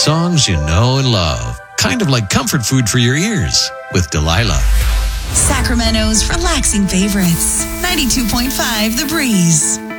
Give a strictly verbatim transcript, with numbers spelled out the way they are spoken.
songs you know and love. Kind of like comfort food for your ears with Delilah. Sacramento's relaxing favorites. ninety-two point five The Breeze.